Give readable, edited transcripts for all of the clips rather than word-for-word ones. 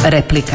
Replika.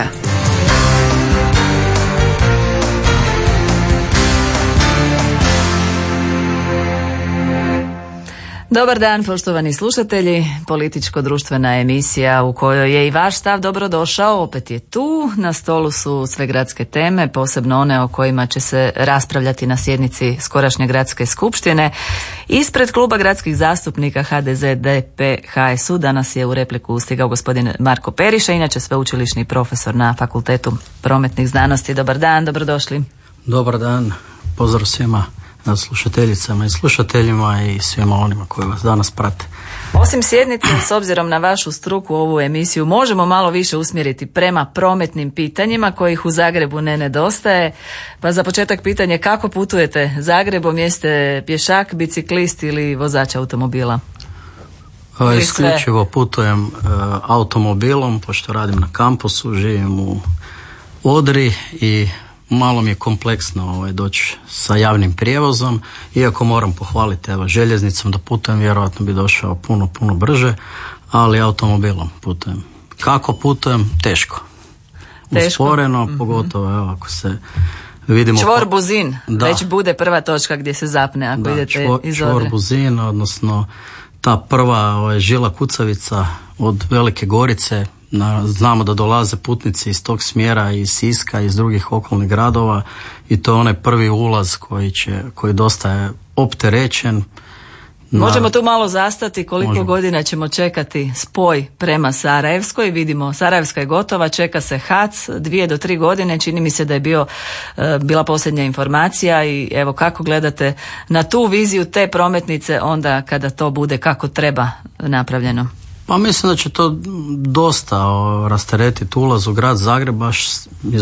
Dobar dan, poštovani slušatelji. Političko-društvena emisija u kojoj je i vaš stav dobrodošao, opet je tu. Na stolu su sve gradske teme, posebno one o kojima će se raspravljati na sjednici skorašnje gradske skupštine. Ispred kluba gradskih zastupnika HDZ, DP, HSU danas je u repliku stigao gospodin Marko Periša, inače sveučilišni profesor na Fakultetu prometnih znanosti. Dobar dan, dobrodošli. Dobar dan, pozdrav svima slušateljicama i slušateljima i svima onima koji vas danas prate. Osim sjednice, s obzirom na vašu struku, ovu emisiju možemo malo više usmjeriti prema prometnim pitanjima kojih u Zagrebu ne nedostaje. Pa za početak pitanje, kako putujete Zagrebom? Jeste pješak, biciklist ili vozač automobila? Isključivo putujem automobilom, pošto radim na kampusu, živim u Odri i malo mi je kompleksno doći sa javnim prijevozom, iako moram pohvaliti željeznicom da putujem, vjerojatno bi došao puno brže, ali automobilom putujem. Kako putujem? Teško. Usporeno, pogotovo ako se vidimo... Čvor Buzin, već bude prva točka gdje se zapne ako idete iz Odre. Čvor Buzin, odnosno ta prva žila kucavica od Velike Gorice. Znamo da dolaze putnici iz tog smjera, iz Siska, iz drugih okolnih gradova i to je onaj prvi ulaz koji dosta je opterećen. Možemo tu malo zastati koliko godina ćemo čekati spoj prema Sarajevskoj. Vidimo, Sarajevska je gotova, čeka se HAC 2 do 3 godine. Čini mi se da je bila posljednja informacija i evo kako gledate na tu viziju te prometnice onda kada to bude kako treba napravljeno. Pa mislim da će to dosta rasteretiti ulaz u grad Zagreb baš iz